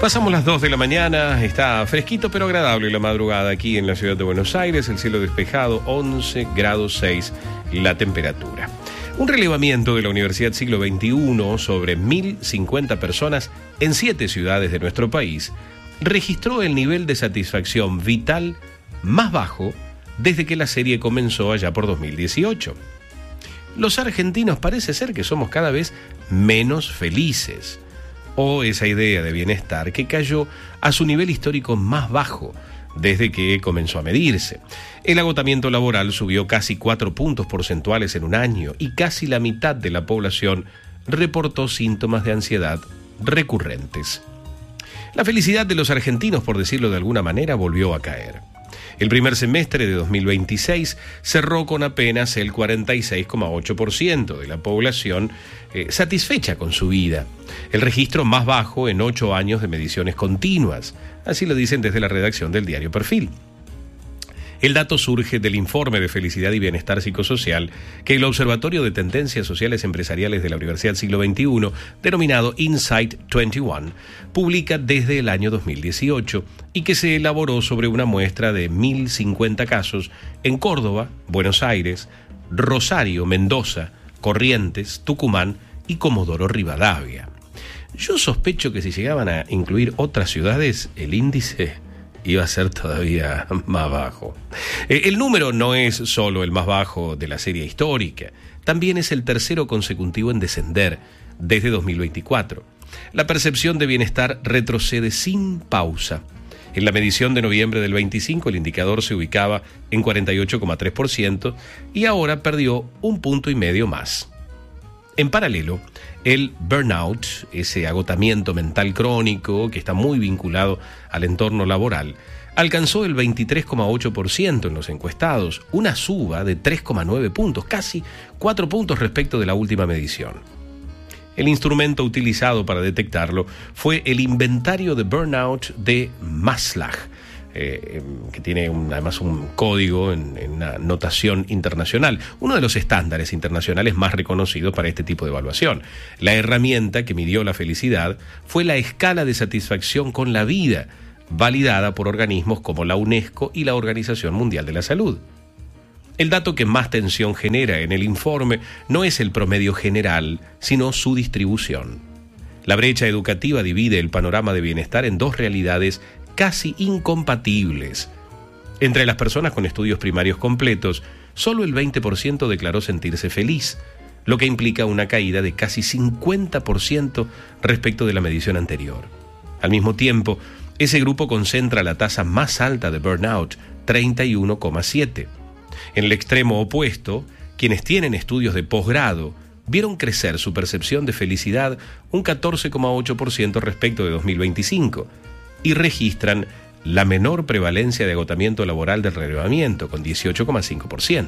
Pasamos las 2 de la mañana, está fresquito pero agradable la madrugada aquí en la ciudad de Buenos Aires, el cielo despejado, 11 grados 6 la temperatura. Un relevamiento de la Universidad Siglo XXI sobre 1.050 personas en 7 ciudades de nuestro país registró el nivel de satisfacción vital más bajo desde que la serie comenzó allá por 2018. Los argentinos parece ser que somos cada vez menos felices, o esa idea de bienestar que cayó a su nivel histórico más bajo desde que comenzó a medirse. El agotamiento laboral subió casi 4 puntos porcentuales en un año y casi la mitad de la población reportó síntomas de ansiedad recurrentes. La felicidad de los argentinos, por decirlo de alguna manera, volvió a caer. El primer semestre de 2026 cerró con apenas el 46,8% de la población satisfecha con su vida, el registro más bajo en 8 años de mediciones continuas, así lo dicen desde la redacción del diario Perfil. El dato surge del informe de felicidad y bienestar psicosocial que el Observatorio de Tendencias Sociales Empresariales de la Universidad Siglo XXI, denominado Insight 21, publica desde el año 2018 y que se elaboró sobre una muestra de 1.050 casos en Córdoba, Buenos Aires, Rosario, Mendoza, Corrientes, Tucumán y Comodoro Rivadavia. Yo sospecho que si llegaban a incluir otras ciudades, el índice iba a ser todavía más bajo. El número no es solo el más bajo de la serie histórica, también es el tercero consecutivo en descender desde 2024. La percepción de bienestar retrocede sin pausa. En la medición de noviembre del 25 el indicador se ubicaba en 48,3% y ahora perdió 1,5 puntos más. En paralelo, el burnout, ese agotamiento mental crónico que está muy vinculado al entorno laboral, alcanzó el 23,8% en los encuestados, una suba de 3,9 puntos, casi 4 puntos respecto de la última medición. El instrumento utilizado para detectarlo fue el inventario de burnout de Maslach, que tiene además un código en una notación internacional, uno de los estándares internacionales más reconocidos para este tipo de evaluación. La herramienta que midió la felicidad fue la escala de satisfacción con la vida, validada por organismos como la UNESCO y la Organización Mundial de la Salud. El dato que más tensión genera en el informe no es el promedio general, sino su distribución. La brecha educativa divide el panorama de bienestar en dos realidades casi incompatibles. Entre las personas con estudios primarios completos, solo el 20% declaró sentirse feliz, lo que implica una caída de casi 50% respecto de la medición anterior. Al mismo tiempo, ese grupo concentra la tasa más alta de burnout, 31,7%. En el extremo opuesto, quienes tienen estudios de posgrado vieron crecer su percepción de felicidad un 14,8% respecto de 2025 y registran la menor prevalencia de agotamiento laboral del relevamiento, con 18,5%.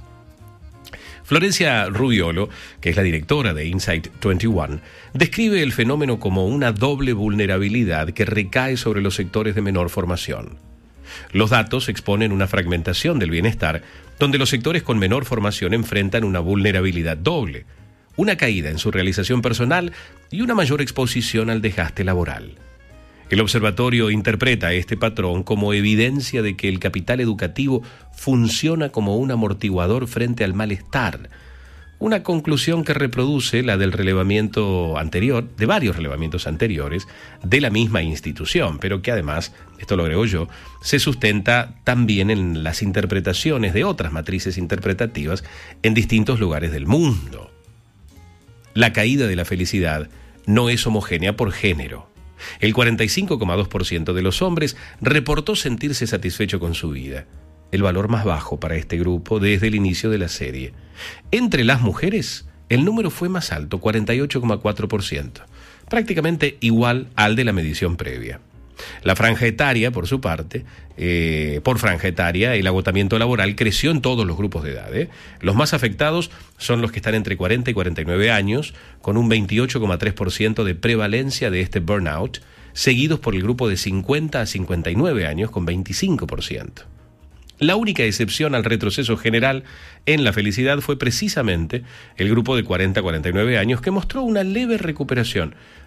Florencia Rubiolo, que es la directora de Insight 21, describe el fenómeno como una doble vulnerabilidad que recae sobre los sectores de menor formación. Los datos exponen una fragmentación del bienestar, donde los sectores con menor formación enfrentan una vulnerabilidad doble, una caída en su realización personal y una mayor exposición al desgaste laboral. El observatorio interpreta este patrón como evidencia de que el capital educativo funciona como un amortiguador frente al malestar, una conclusión que reproduce la del relevamiento anterior, de varios relevamientos anteriores de la misma institución, pero que además, esto lo agrego yo, se sustenta también en las interpretaciones de otras matrices interpretativas en distintos lugares del mundo. La caída de la felicidad no es homogénea por género. El 45,2% de los hombres reportó sentirse satisfecho con su vida, el valor más bajo para este grupo desde el inicio de la serie. Entre las mujeres, el número fue más alto, 48,4%, prácticamente igual al de la medición previa. La franja etaria, por su parte, por franja etaria, el agotamiento laboral creció en todos los grupos de edad. Los más afectados son los que están entre 40 y 49 años, con un 28,3% de prevalencia de este burnout, seguidos por el grupo de 50 a 59 años, con 25%. La única excepción al retroceso general en la felicidad fue precisamente el grupo de 40 a 49 años, que mostró una leve recuperación,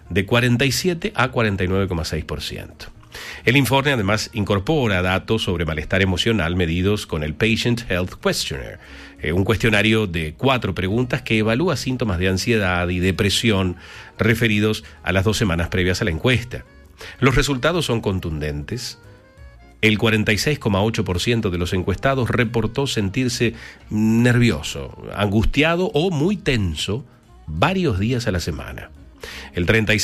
de 47 a 49,6%. El informe además incorpora datos sobre malestar emocional medidos con el Patient Health Questionnaire, un cuestionario de 4 preguntas que evalúa síntomas de ansiedad y depresión referidos a las 2 semanas previas a la encuesta. Los resultados son contundentes. El 46,8% de los encuestados reportó sentirse nervioso, angustiado o muy tenso varios días a la semana. El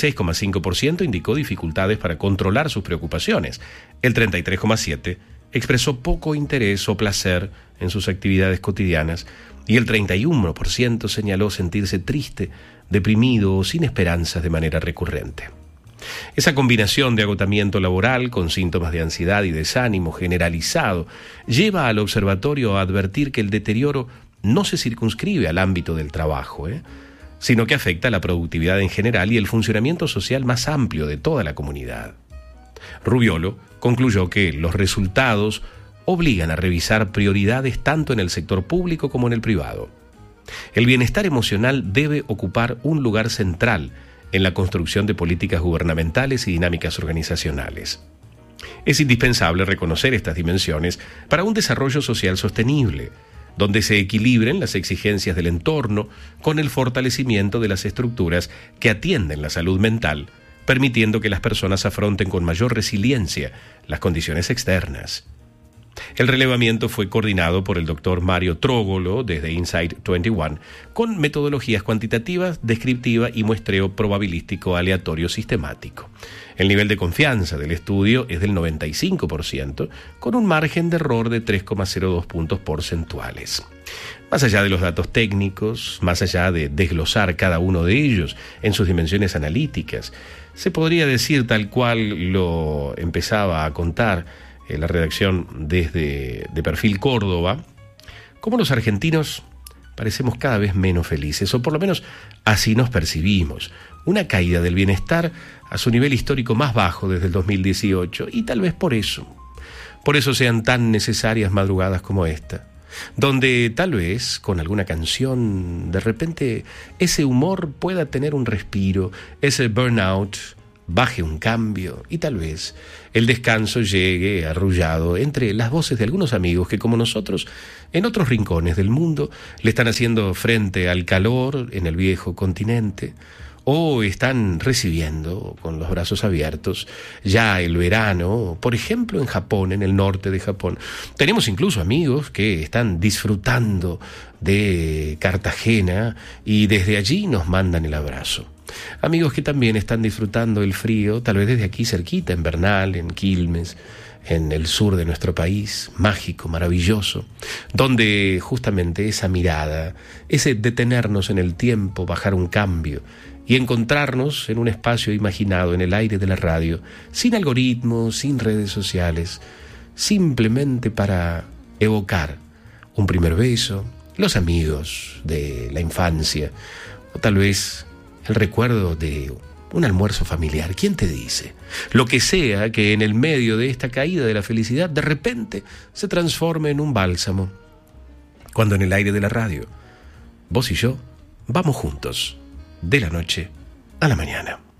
36,5% indicó dificultades para controlar sus preocupaciones. El 33,7% expresó poco interés o placer en sus actividades cotidianas y el 31% señaló sentirse triste, deprimido o sin esperanzas de manera recurrente. Esa combinación de agotamiento laboral con síntomas de ansiedad y desánimo generalizado lleva al observatorio a advertir que el deterioro no se circunscribe al ámbito del trabajo, sino que afecta a la productividad en general y el funcionamiento social más amplio de toda la comunidad. Rubiolo concluyó que los resultados obligan a revisar prioridades tanto en el sector público como en el privado. El bienestar emocional debe ocupar un lugar central en la construcción de políticas gubernamentales y dinámicas organizacionales. Es indispensable reconocer estas dimensiones para un desarrollo social sostenible, donde se equilibren las exigencias del entorno con el fortalecimiento de las estructuras que atienden la salud mental, permitiendo que las personas afronten con mayor resiliencia las condiciones externas. El relevamiento fue coordinado por el doctor Mario Trógolo desde Insight 21 con metodologías cuantitativas, descriptiva y muestreo probabilístico aleatorio sistemático. El nivel de confianza del estudio es del 95%, con un margen de error de 3,02 puntos porcentuales. Más allá de los datos técnicos, más allá de desglosar cada uno de ellos en sus dimensiones analíticas, se podría decir, tal cual lo empezaba a contar la redacción desde de Perfil Córdoba, como los argentinos parecemos cada vez menos felices, o por lo menos así nos percibimos. Una caída del bienestar a su nivel histórico más bajo desde el 2018, y tal vez por eso sean tan necesarias madrugadas como esta, donde tal vez con alguna canción de repente ese humor pueda tener un respiro, ese burnout baje un cambio y tal vez el descanso llegue arrullado entre las voces de algunos amigos que, como nosotros, en otros rincones del mundo le están haciendo frente al calor en el viejo continente, o están recibiendo con los brazos abiertos ya el verano, por ejemplo en Japón, en el norte de Japón. Tenemos incluso amigos que están disfrutando de Cartagena y desde allí nos mandan el abrazo. Amigos que también están disfrutando el frío, tal vez desde aquí cerquita, en Bernal, en Quilmes, en el sur de nuestro país, mágico, maravilloso, donde justamente esa mirada, ese detenernos en el tiempo, bajar un cambio y encontrarnos en un espacio imaginado en el aire de la radio, sin algoritmos, sin redes sociales, simplemente para evocar un primer beso, los amigos de la infancia, o tal vez el recuerdo de un almuerzo familiar. ¿Quién te dice? Lo que sea que en el medio de esta caída de la felicidad de repente se transforme en un bálsamo, cuando en el aire de la radio, vos y yo vamos juntos, de la noche a la mañana.